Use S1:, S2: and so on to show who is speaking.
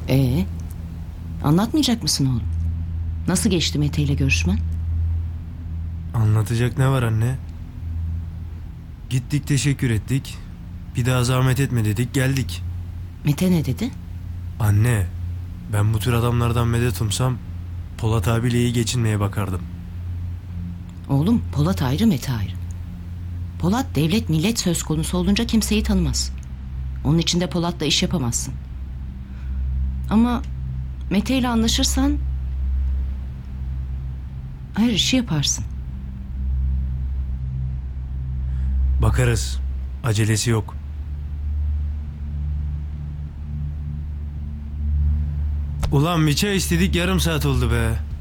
S1: Ee, anlatmayacak mısın oğlum? Nasıl geçti Mete ile görüşmen?
S2: Anlatacak ne var anne? Gittik, teşekkür ettik. Bir daha zahmet etme dedik, geldik.
S1: Mete ne dedi?
S2: Anne, ben bu tür adamlardan medet umsam Polat abiyle iyi geçinmeye bakardım.
S1: Oğlum, Polat ayrı, Mete ayrı. Polat devlet millet söz konusu olunca kimseyi tanımaz. Onun için de Polat'la iş yapamazsın. Ama Mete ile anlaşırsan her işi yaparsın.
S2: Bakarız. Acelesi yok. Ulan bir çay istedik, yarım saat oldu be.